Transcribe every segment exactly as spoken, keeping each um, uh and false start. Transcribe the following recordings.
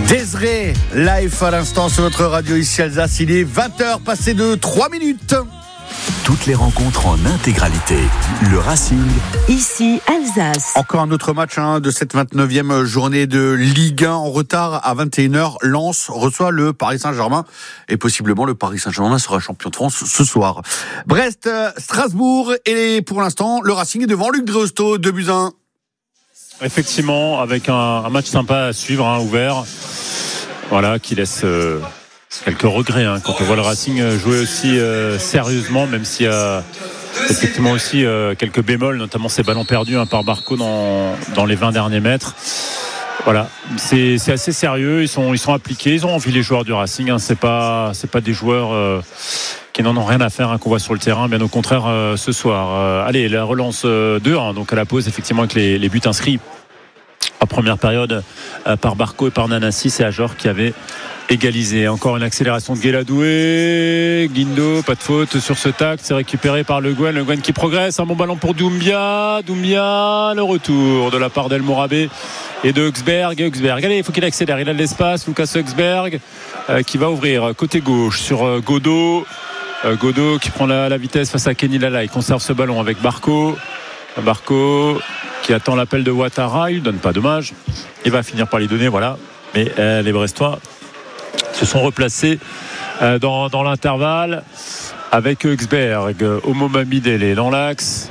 Désiré, live à l'instant sur votre radio ici Alsace. Il est vingt heures passé de trois minutes. Toutes les rencontres en intégralité. Le Racing. Ici Alsace. Encore un autre match hein, de cette vingt-neuvième journée de Ligue un en retard à vingt et une heures. Lens reçoit le Paris Saint-Germain et possiblement le Paris Saint-Germain sera champion de France ce soir. Brest, Strasbourg et pour l'instant le Racing est devant Luc Dreosto, deux buts à un. Effectivement, avec un, un match sympa à suivre, hein, ouvert, voilà, qui laisse euh, quelques regrets hein, quand on voit le Racing jouer aussi euh, sérieusement, même s'il y a effectivement aussi euh, quelques bémols, notamment ces ballons perdus hein, par Barco dans, dans les vingt derniers mètres. Voilà, c'est, c'est assez sérieux, ils sont, ils sont appliqués, ils ont envie les joueurs du Racing, hein, c'est pas, c'est pas des joueurs euh, qui n'en ont rien à faire hein, qu'on voit sur le terrain, bien au contraire euh, ce soir. Euh, allez, la relance euh, deux un, donc à la pause effectivement avec les, les buts inscrits en première période euh, par Barco et par Nanassi, c'est Ajor qui avait égalisé. Encore une accélération de Guéladoué, Guindo, pas de faute sur ce tacle, c'est récupéré par Le Guen, Le Guen qui progresse, un bon ballon pour Doumbia, Doumbia, le retour de la part d'El Morabé et de Huxberg, Huxberg, allez il faut qu'il accélère, il a de l'espace, Lucas Huxberg euh, qui va ouvrir côté gauche sur euh, Godot, euh, Godot qui prend la, la vitesse face à Kenny Lala, il conserve ce ballon avec Barco, Barco qui attend l'appel de Ouattara, il ne donne pas, dommage, il va finir par lui donner, voilà, mais euh, les Brestois se sont replacés euh, dans, dans l'intervalle avec Huxberg, Omo Mamidele dans l'axe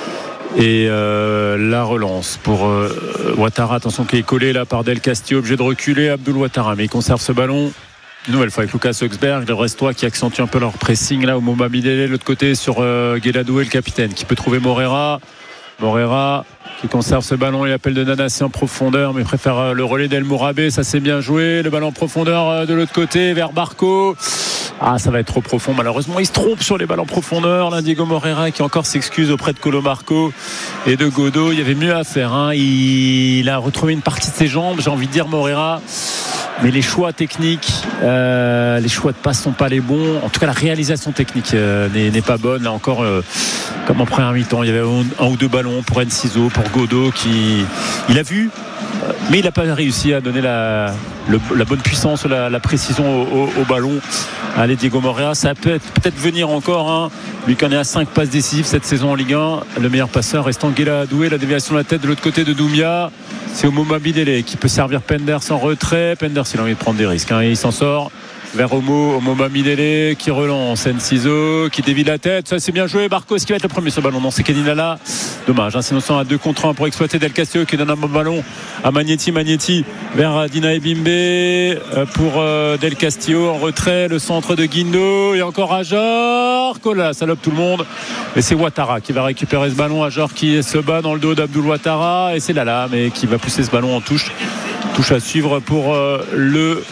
et euh, la relance pour euh, Ouattara, attention qui est collé là par Del Castillo, obligé de reculer Abdoul Ouattara, mais il conserve ce ballon une nouvelle fois avec Lucas Huxberg, le Brestois qui accentue un peu leur pressing là, Omo Mamidele de l'autre côté sur euh, Guéladoué, le capitaine qui peut trouver Morera Morera qui conserve ce ballon et l'appel de Nanassi en profondeur, mais préfère le relais d'El Morabé, ça c'est bien joué, le ballon en profondeur de l'autre côté vers Barco, ah ça va être trop profond malheureusement, il se trompe sur les ballons en profondeur là, Diego Morera qui encore s'excuse auprès de Colomarco et de Godot, il y avait mieux à faire hein. il a retrouvé une partie de ses jambes, j'ai envie de dire Morera, mais les choix techniques euh, les choix de passe sont pas les bons, en tout cas la réalisation technique euh, n'est, n'est pas bonne là encore euh, comme en première mi-temps, il y avait un, un ou deux ballons pour Enciso, pour Godot qui il a vu mais il n'a pas réussi à donner la, le, la bonne puissance, la, la précision au, au, au ballon. Allez, Diego Morera, ça peut être, peut-être venir encore hein. Lui qui en est à cinq passes décisives cette saison en Ligue un, le meilleur passeur restant Guéladoué, la déviation de la tête de l'autre côté de Doumbia, c'est Omo Mamidele qui peut servir Penders en retrait, Penders il a envie de prendre des risques hein. Il s'en sort vers Omo, Omo Mamidele qui relance Enciso, qui dévie la tête, ça c'est bien joué, Barco, est-ce qu'il va être le premier sur le ballon? Non, c'est Kenny Lala, dommage hein, sinon c'est à deux contre un pour exploiter Del Castillo qui donne un bon ballon à Magnetti, Magnetti vers Dina Ebimbe pour euh, Del Castillo en retrait, le centre de Guindo et encore Ajor, Cola, ça lobe tout le monde et c'est Ouattara qui va récupérer ce ballon, Ajor qui se bat dans le dos d'Abdoul Ouattara et c'est Lala mais qui va pousser ce ballon en touche, touche à suivre pour euh, le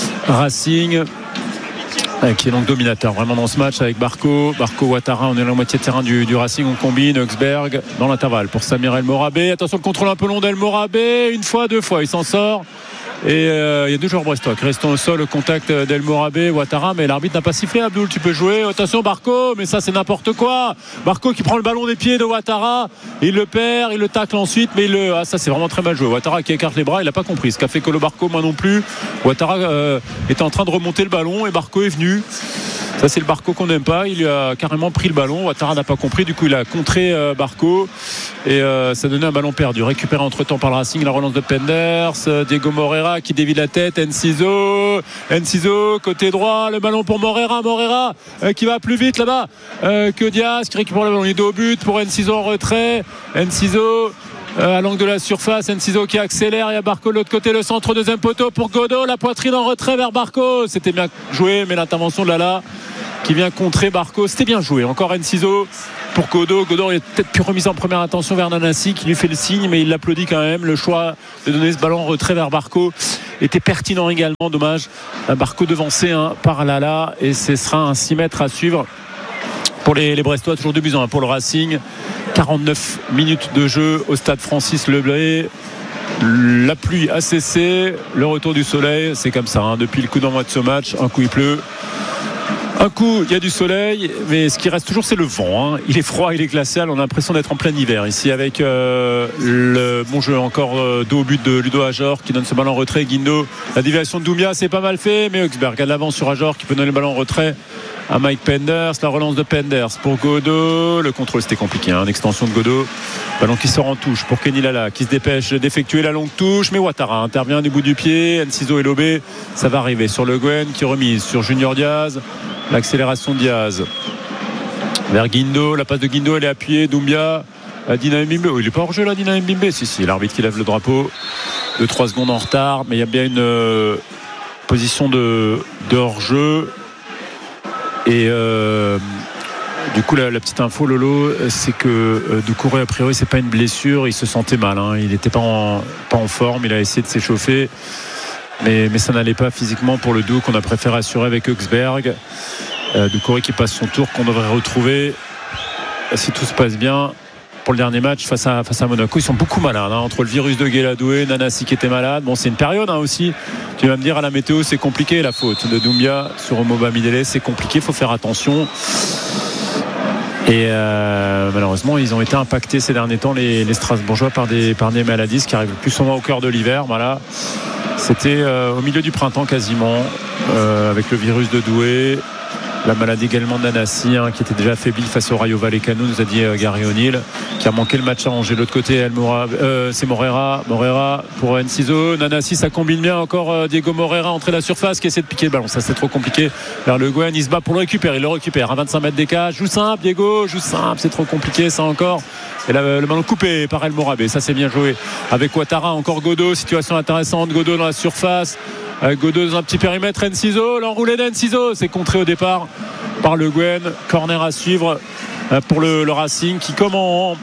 Racing qui est donc dominateur vraiment dans ce match avec Barco, Barco Ouattara, on est à la moitié de terrain du, du Racing, on combine Huxberg dans l'intervalle pour Samir El Morabé, attention le contrôle un peu long d'El Morabé, une fois, deux fois, il s'en sort et euh, il y a deux joueurs brestois qui restent au sol au contact d'El Morabé, Ouattara, mais l'arbitre n'a pas sifflé. Abdoul, tu peux jouer, attention Barco, mais ça c'est n'importe quoi, Barco qui prend le ballon des pieds de Ouattara, il le perd, il le tacle ensuite, mais il le... ah, ça c'est vraiment très mal joué, Ouattara qui écarte les bras, il n'a pas compris ce qu'a fait Colo Barco, moi non plus. Ouattara euh, était en train de remonter le ballon et Barco est venu, ça c'est le Barco qu'on n'aime pas, il a carrément pris le ballon, Ouattara n'a pas compris, du coup il a contré euh, Barco et euh, ça donnait un ballon perdu, récupéré entre temps par le Racing, la relance de Penders, euh, Diego Morera qui dévie la tête, Enciso, Enciso côté droit, le ballon pour Morera, Morera euh, qui va plus vite là-bas euh, que Diaz qui récupère le ballon, il est au but pour Enciso en retrait, Enciso Euh, à l'angle de la surface, Enciso qui accélère, il y a Barco de l'autre côté, le centre, deuxième poteau pour Godot, la poitrine en retrait vers Barco, c'était bien joué mais l'intervention de Lala qui vient contrer Barco, c'était bien joué, encore Enciso pour Godot, Godot est peut-être plus remis en première intention vers Nanassi qui lui fait le signe mais il l'applaudit quand même, le choix de donner ce ballon en retrait vers Barco était pertinent également, dommage, Barco devancé hein, par Lala et ce sera un six mètres à suivre pour les, les Brestois, toujours deux buts à un pour le Racing. quarante-neuf minutes de jeu au stade Francis Leblay. La pluie a cessé, le retour du soleil, c'est comme ça hein. Depuis le coup d'envoi de ce match, un coup il pleut, Un coup, il y a du soleil, mais ce qui reste toujours, c'est le vent. Hein. Il est froid, il est glacial. On a l'impression d'être en plein hiver ici avec euh, le bon jeu encore euh, dos au but de Ludo Ajor qui donne ce ballon en retrait. Guindo, la déviation de Doumbia, c'est pas mal fait, mais Augsberg a de l'avance sur Ajor qui peut donner le ballon en retrait à Mike Penders. La relance de Penders pour Godot. Le contrôle, c'était compliqué. Hein. Une extension de Godot. Ballon qui sort en touche pour Kenny Lala qui se dépêche d'effectuer la longue touche. Mais Ouattara intervient du bout du pied. Enciso et Lobé. Ça va arriver sur Le Guen qui remise sur Junior Diaz. L'accélération de Diaz vers Guindo. La passe de Guindo, elle est appuyée. Doumbia. Dina Mbimbe. Oh, il n'est pas hors jeu là, Dina Mbimbe. Si, si. L'arbitre qui lève le drapeau. deux trois secondes en retard. Mais il y a bien une euh, position de, de hors jeu. Et euh, du coup la, la petite info Lolo, c'est que euh, Doucouré a priori c'est pas une blessure, il se sentait mal, hein. Il n'était pas en, pas en forme, il a essayé de s'échauffer mais, mais ça n'allait pas physiquement pour le Douk, qu'on a préféré assurer avec Augsberg. euh, Doucouré qui passe son tour, qu'on devrait retrouver si tout se passe bien pour le dernier match face à, face à Monaco. Ils sont beaucoup malades, hein, entre le virus de Guéladoué, Nanasi qui était malade. Bon, c'est une période, hein, aussi. Tu vas me dire, à la météo, c'est compliqué. La faute de Doumbia sur Omoba Midele, c'est compliqué, il faut faire attention. Et euh, malheureusement, ils ont été impactés ces derniers temps, les, les Strasbourgeois, par des, par des maladies, ce qui arrive plus souvent au cœur de l'hiver. Voilà. C'était euh, au milieu du printemps quasiment, euh, avec le virus de Doué. La maladie également de Nanasi, hein, qui était déjà affaibli face au Rayo Vallecano, nous a dit euh, Gary O'Neill, qui a manqué le match à Angers. De l'autre côté, El Moura, euh, c'est Morera, Morera pour Enciso. Nanasi, ça combine bien encore. euh, Diego Morera entré la surface, qui essaie de piquer le ballon. Ça, c'est trop compliqué. Vers Le Guen, il se bat pour le récupérer. Il le récupère à vingt-cinq mètres d'écart. Joue simple, Diego, joue simple. C'est trop compliqué, ça encore. Et là, le ballon coupé par El Morabé. Ça, c'est bien joué. Avec Ouattara, encore Godot. Situation intéressante. Godot dans la surface. Godot dans un petit périmètre. Enciso, l'enroulé d'Enciso, c'est contré au départ par Le Guen. Corner à suivre pour le, le Racing qui, comme en,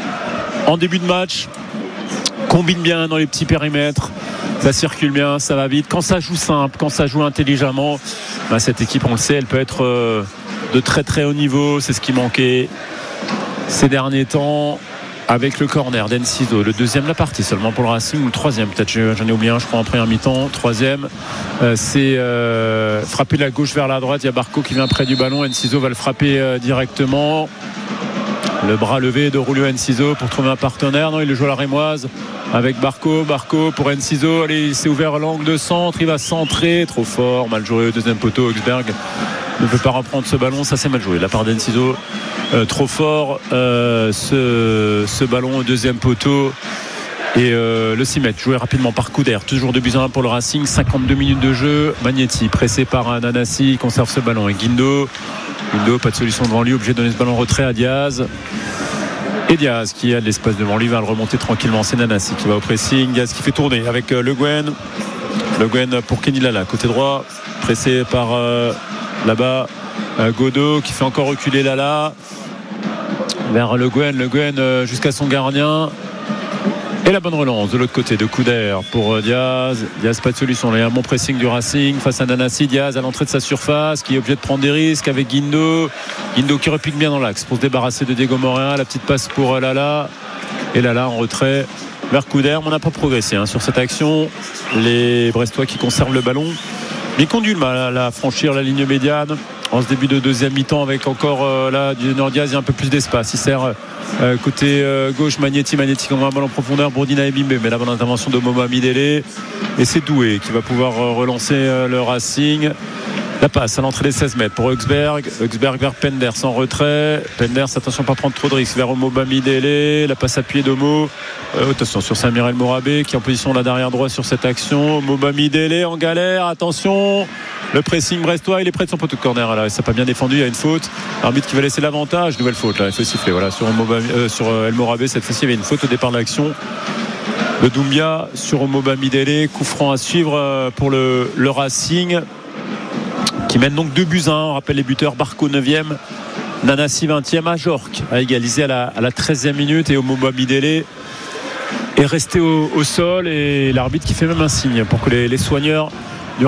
en début de match, combine bien dans les petits périmètres. Ça circule bien, ça va vite. Quand ça joue simple, quand ça joue intelligemment, bah, cette équipe, on le sait, elle peut être euh, de très très haut niveau. C'est ce qui manquait ces derniers temps. Avec le corner d'Enciso, le deuxième de la partie seulement pour le Racing, ou le troisième peut-être, j'en ai oublié un je crois en première mi-temps. Troisième, euh, c'est euh, frapper de la gauche vers la droite. Il y a Barco qui vient près du ballon, Enciso va le frapper euh, directement. Le bras levé de Julio Enciso pour trouver un partenaire. Non, il le joue à la rémoise avec Barco. Barco pour Enciso. Allez, il s'est ouvert l'angle de centre, il va centrer, trop fort, mal joué au deuxième poteau. Augsberg ne peut pas reprendre ce ballon, ça c'est mal joué de la part d'Enciso, euh, trop fort euh, ce, ce ballon au deuxième poteau. Et euh, le six mètres joué rapidement par Couder, toujours deux buts à un pour le Racing. Cinquante-deux minutes de jeu. Magnetti pressé par Nanasi, il conserve ce ballon. Et Guindo Guindo, pas de solution devant lui, obligé de donner ce ballon en retrait à Diaz. Et Diaz qui a de l'espace devant lui va le remonter tranquillement. C'est Nanasi qui va au pressing. Diaz qui fait tourner avec euh, Le Guen. Le Guen pour Kenny Lala, côté droit, pressé par euh, là-bas euh, Godot qui fait encore reculer Lala vers Le Guen. Le Guen euh, jusqu'à son gardien. Et la bonne relance de l'autre côté de Couder pour Diaz. Diaz, pas de solution. Il y a un bon pressing du Racing face à Nanasi. Diaz à l'entrée de sa surface qui est obligé de prendre des risques avec Guindo. Guindo qui repique bien dans l'axe pour se débarrasser de Diego Morera. La petite passe pour Lala. Et Lala en retrait vers Couder. On n'a pas progressé hein, sur cette action. Les Brestois qui conservent le ballon. Mais ils ont du mal à franchir la ligne médiane en ce début de deuxième mi-temps avec encore euh, là Junior Diaz, il y a un peu plus d'espace. Il sert euh, côté euh, gauche Magnetti, Magnetti qui envoie un ballon en profondeur pour Dina Ebimbe, mais la bonne intervention de Moba Midele. Et c'est Doué qui va pouvoir euh, relancer euh, le Racing. La passe à l'entrée des seize mètres pour Augsberg. Augsberg vers Penders en retrait. Penders, attention pas prendre trop de risques vers Omoba Midele. La passe à pied d'Omo. Euh, attention sur Samir El Morabé qui est en position là derrière droit sur cette action. Omoba Midele en galère. Attention. Le pressing brestois, il est près de son poteau de corner. Là, ça n'a pas bien défendu, il y a une faute. L'arbitre qui va laisser l'avantage. Nouvelle faute là, il faut siffler. Voilà, sur, Omoba, euh, sur El Morabé, cette fois-ci, il y avait une faute au départ de l'action. Le Doumbia sur Omoba Midele. Coup franc à suivre pour le, le Racing, qui mène donc deux buts à un. On rappelle les buteurs: Barco neuvième, Nanasi vingtième, Ajorc a égalisé à la, à la treizième minute et Omoba Midele est resté au, au sol, et l'arbitre qui fait même un signe pour que les, les soigneurs